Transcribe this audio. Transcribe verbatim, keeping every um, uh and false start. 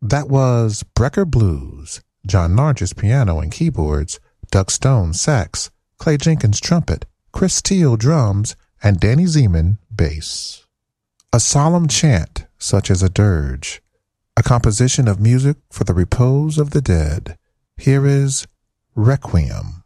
That was Brecker Blues, John Nargis piano and keyboards, Doug Stone sax, Clay Jenkins trumpet, Chris Steele drums, and Danny Zeman bass. A solemn chant such as a dirge, a composition of music for the repose of the dead. Here is Requiem.